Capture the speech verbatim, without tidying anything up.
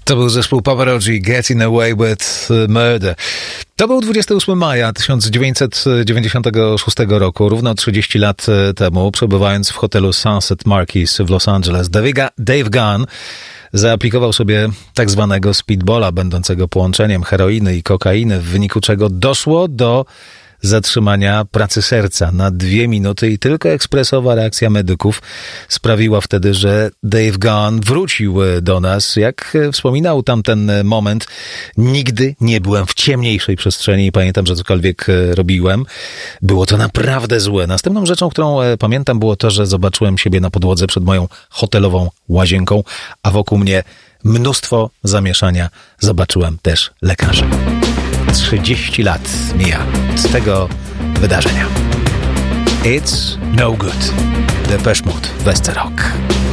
To był zespół Papa Roach, Getting Away with Murder. To był dwudziestego ósmego maja tysiąc dziewięćset dziewięćdziesiątego szóstego roku, równo trzydzieści lat temu, przebywając w hotelu Sunset Marquis w Los Angeles. Dave Gunn zaaplikował sobie tak zwanego speedballa, będącego połączeniem heroiny i kokainy, w wyniku czego doszło do zatrzymania pracy serca na dwie minuty i tylko ekspresowa reakcja medyków sprawiła wtedy, że Dave Gunn wrócił do nas. Jak wspominał tamten moment, nigdy nie byłem w ciemniejszej przestrzeni i pamiętam, że cokolwiek robiłem. Było to naprawdę złe. Następną rzeczą, którą pamiętam, było to, że zobaczyłem siebie na podłodze przed moją hotelową łazienką, a wokół mnie mnóstwo zamieszania. Zobaczyłem też lekarzy. trzydzieści lat mija z tego wydarzenia. It's no good. Depeche Mode, Westerok.